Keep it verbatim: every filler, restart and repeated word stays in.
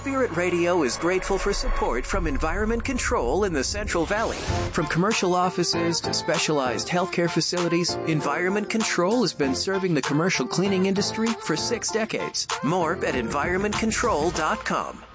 Spirit Radio is grateful for support from Environment Control in the Central Valley. From commercial offices to specialized healthcare facilities, Environment Control has been serving the commercial cleaning industry for six decades. More at environment control dot com.